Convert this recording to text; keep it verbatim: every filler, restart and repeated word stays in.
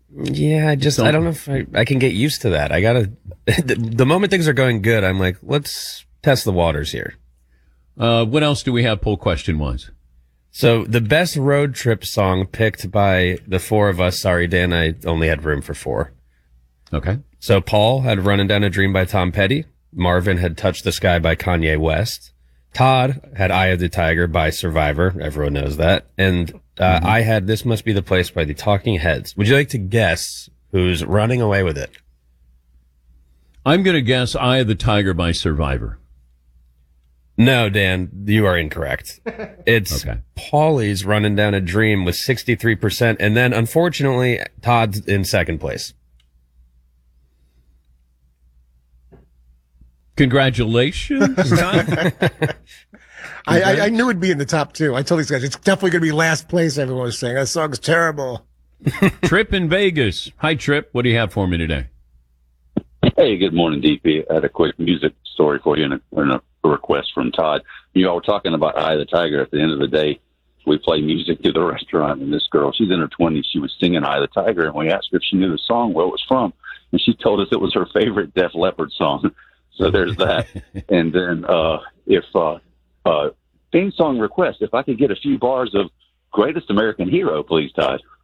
Yeah, I just, I don't know if I, I can get used to that. I gotta, the, the moment things are going good, I'm like, let's test the waters here. Uh, what else do we have poll question wise? So the best road trip song picked by the four of us. Sorry, Dan, I only had room for four. Okay. So Paul had Running Down a Dream by Tom Petty. Marvin had Touch the Sky by Kanye West. Todd had Eye of the Tiger by Survivor. Everyone knows that. And uh, mm-hmm. I had This Must Be the Place by the Talking Heads. Would you like to guess who's running away with it? I'm going to guess Eye of the Tiger by Survivor. No, Dan, you are incorrect. It's okay. Paulie's Running Down a Dream with sixty-three percent. And then, unfortunately, Todd's in second place. Congratulations. I, I, I knew it'd be in the top two. I told these guys, it's definitely going to be last place, everyone was saying. That song's terrible. Trip in Vegas. Hi, Trip. What do you have for me today? Hey, good morning, D P. I had a quick music story for you and a, and a request from Todd. You all were talking about Eye of the Tiger. At the end of the day, we play music to the restaurant, and this girl, she's in her twenties, she was singing Eye of the Tiger, and we asked her if she knew the song, where it was from, and she told us it was her favorite Def Leppard song. So there's that. And then uh, if uh, uh, theme song request, if I could get a few bars of Greatest American Hero, please, Todd.